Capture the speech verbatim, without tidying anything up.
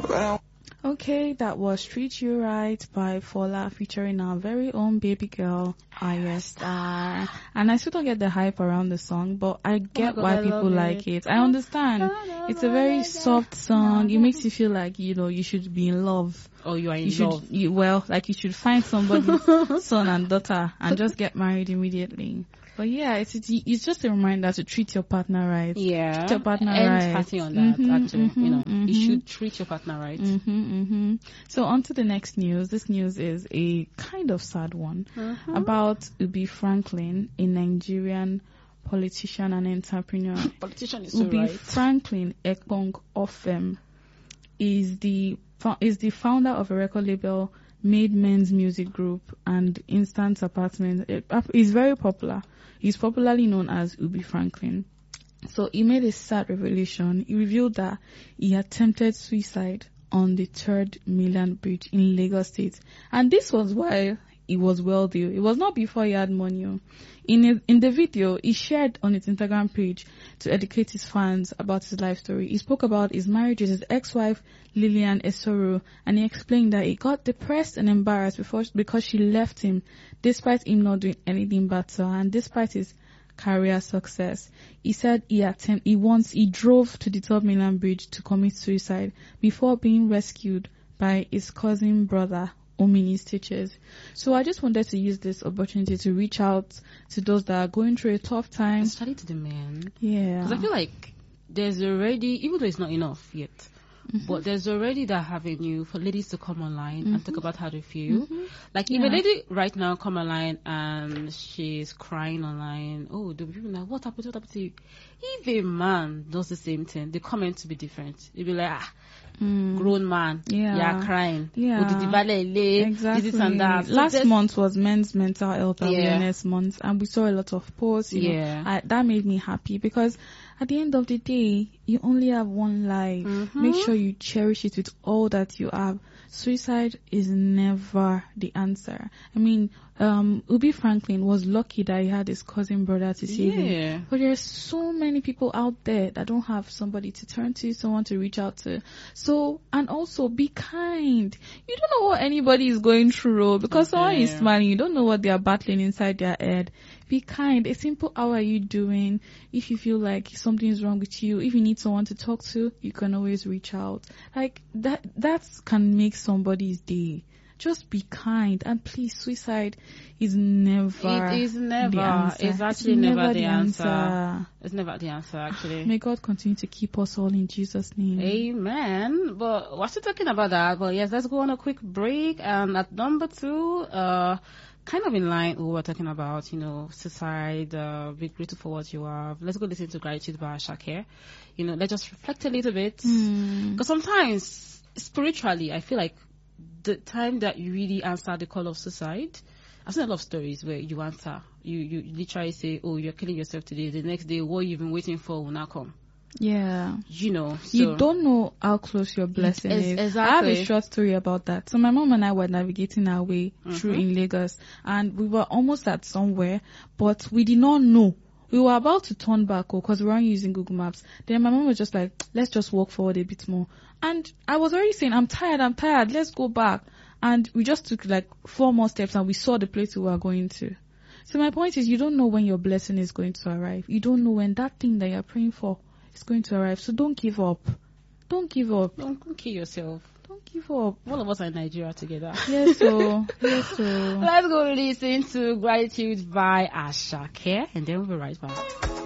Okay, that was Treat You Right by Fola featuring our very own baby girl, Ayestar. And I still don't get the hype around the song, but I get God, why I people love like it. it. I understand. It's a very soft song. It makes you feel like, you know, you should be in love. Oh, you are in You should, love. you, well, like you should find somebody's son and daughter and just get married immediately. But yeah, it's it's, it's just a reminder to treat your partner right. Yeah. Treat your partner End right. party on that, Mhm, actually. mhm, you know, mhm. you should treat your partner right. Mm-hmm, mm-hmm. So on to the next news. This news is a kind of sad one Mhm. about Ubi Franklin, a Nigerian politician and entrepreneur. Politician is so Ubi right. Franklin Ekong Ofem is the fo- is the founder of a record label, Made Men's Music Group, and Instant Apartment. It, he's very popular. He's popularly known as Ubi Franklin. So he made a sad revelation. He revealed that he attempted suicide on the third Milan Bridge in Lagos State. And this was while he was wealthy. It was not before he had money. In his, in the video, he shared on his Instagram page to educate his fans about his life story. He spoke about his marriage with his ex-wife, Lillian Esoro, and he explained that he got depressed and embarrassed before, because she left him, despite him not doing anything better, and despite his career success. He said he attempt, he once he drove to the Third Milan Bridge to commit suicide before being rescued by his cousin brother, Omini's teachers. So I just wanted to use this opportunity to reach out to those that are going through a tough time. Especially to the men. Yeah. Because I feel like there's already, even though it's not enough yet, mm-hmm. but there's already that avenue for ladies to come online mm-hmm. and talk about how they feel. Mm-hmm. Like if yeah. a lady right now come online and she's crying online, oh, the people like, what happened? What happened to you? If a man does the same thing, the comment will be different. You'll be like, ah, mm. grown man, yeah, yeah crying, yeah, exactly. This and that. So last month was Men's Mental Health Awareness yeah. Month, and we saw a lot of posts. You yeah, know, I, that made me happy because at the end of the day, you only have one life. Mm-hmm. Make sure you cherish it with all that you have. Suicide is never the answer. I mean, um, Ubi Franklin was lucky that he had his cousin brother to save yeah. him. But there's so many people out there that don't have somebody to turn to, someone to reach out to. So, and also be kind. You don't know what anybody is going through, because okay. someone is smiling. You don't know what they are battling inside their head. Be kind. A simple, how are you doing? If you feel like something is wrong with you, if you need someone to talk to, you can always reach out. Like that, that can make somebody's day. Just be kind, and please, suicide is never. It is never. The answer. It's actually it's never, never the the answer. answer. It's never the answer, actually. May God continue to keep us all in Jesus' name. Amen. But we're still talking about that. But yes, let's go on a quick break. And at number two, uh, kind of in line with what we're talking about, you know, suicide, uh, be grateful for what you have. Let's go listen to Gratitude by Shakir. You know, let's just reflect a little bit. Because mm. sometimes, spiritually, I feel like the time that you really answer the call of suicide, I've seen a lot of stories where you answer, you, you literally say, oh, you're killing yourself today. The next day, what you've been waiting for will not come. Yeah. You know. So you don't know how close your blessing es- is. Exactly. I have a short story about that. So my mom and I were navigating our way mm-hmm. through in Lagos, and we were almost at somewhere, but we did not know. We were about to turn back because we weren't using Google Maps. Then my mom was just like, let's just walk forward a bit more. And I was already saying, I'm tired, I'm tired, let's go back. And we just took like four more steps and we saw the place we were going to. So my point is, you don't know when your blessing is going to arrive. You don't know when that thing that you're praying for is going to arrive. So don't give up. Don't give up. Don't, don't kill yourself. Don't give up. All of us are in Nigeria together. Yes, so. Yes, so. Let's go listen to Gratitude by Ashake, and then we'll be right back.